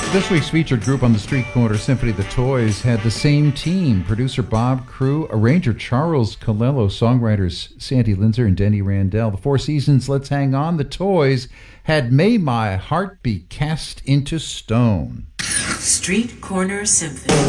This week's featured group on the Street Corner Symphony, The Toys, had the same team: producer Bob Crew, arranger Charles Colello, songwriters Sandy Linzer and Denny Randell. The Four Seasons' Let's Hang On, The Toys, had May My Heart Be Cast into Stone. Street Corner Symphony.